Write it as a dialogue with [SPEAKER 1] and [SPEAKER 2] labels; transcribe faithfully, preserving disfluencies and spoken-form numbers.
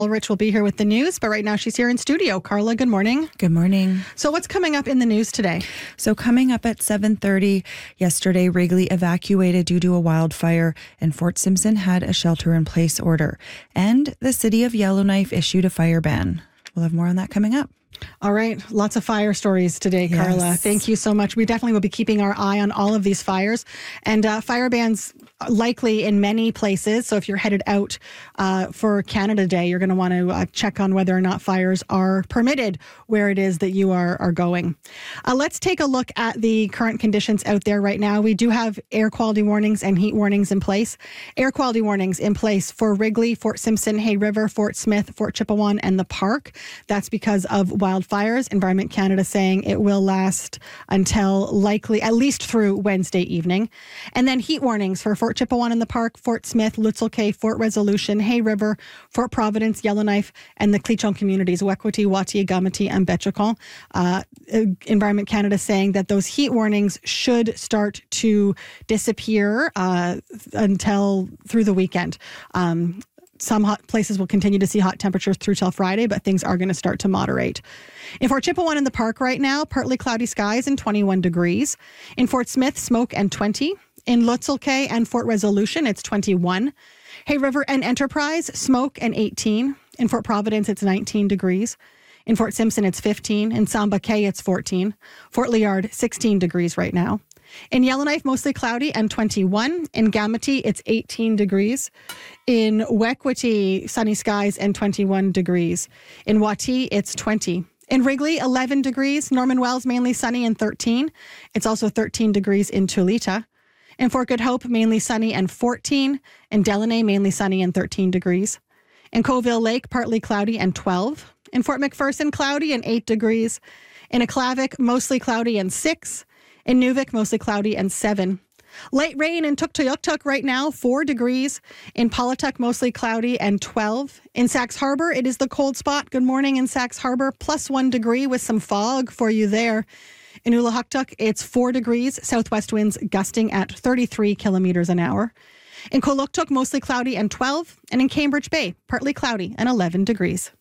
[SPEAKER 1] Ulrich will be here with the news, but right now she's here in studio. Carla, good morning.
[SPEAKER 2] Good morning.
[SPEAKER 1] So what's coming up in the news today?
[SPEAKER 2] So coming up at seven thirty, yesterday Wrigley evacuated due to a wildfire and Fort Simpson had a shelter-in-place order. And the city of Yellowknife issued a fire ban. We'll have more on that coming up.
[SPEAKER 1] All right. Lots of fire stories today, Carla.
[SPEAKER 2] Yes.
[SPEAKER 1] Thank you so much. We definitely will be keeping our eye on all of these fires and uh, fire bans likely in many places. So if you're headed out uh, for Canada Day, you're going to want to uh, check on whether or not fires are permitted where it is that you are, are going. Uh, let's take a look at the current conditions out there right now. We do have air quality warnings and heat warnings in place. Air quality warnings in place for Wrigley, Fort Simpson, Hay River, Fort Smith, Fort Chipewyan, and the Park. That's because of wildfires. Environment Canada saying it will last until likely at least through Wednesday evening. And then heat warnings for Fort Chipewyan and the Park, Fort Smith, Lutzel Cay, Fort Resolution, Hay River, Fort Providence, Yellowknife, and the Cleachon communities, Wekwati, Wati, Gamati, and Betchakon. Uh, Environment Canada saying that those heat warnings should start to disappear uh, until through the weekend. Um, Some hot places will continue to see hot temperatures through till Friday, but things are going to start to moderate. In Fort Chipewyan in the Park right now, partly cloudy skies and twenty-one degrees. In Fort Smith, smoke and twenty. In Lutzel Cay and Fort Resolution, it's twenty-one. Hay River and Enterprise, smoke and eighteen. In Fort Providence, it's nineteen degrees. In Fort Simpson, it's fifteen. In Samba Cay, it's fourteen. Fort Liard, sixteen degrees right now. In Yellowknife, mostly cloudy and twenty-one. In Gamati, it's eighteen degrees. In Wekwati, sunny skies and twenty-one degrees. In Wati, it's twenty. In Wrigley, eleven degrees. Norman Wells, mainly sunny and thirteen. It's also thirteen degrees in Tulita. In Fort Good Hope, mainly sunny and fourteen. In Delaney, mainly sunny and thirteen degrees. In Coville Lake, partly cloudy and twelve. In Fort McPherson, cloudy and eight degrees. In Aklavik, mostly cloudy and six. In Nuvik, mostly cloudy and seven. Light rain in Tuktoyaktuk right now, four degrees. In Paulatuk, mostly cloudy and twelve. In Sax Harbor, it is the cold spot. Good morning in Sax Harbor, plus one degree with some fog for you there. In Ulahuktuk, it's four degrees, southwest winds gusting at thirty-three kilometers an hour. In Koloktuk, mostly cloudy and twelve. And in Cambridge Bay, partly cloudy and eleven degrees.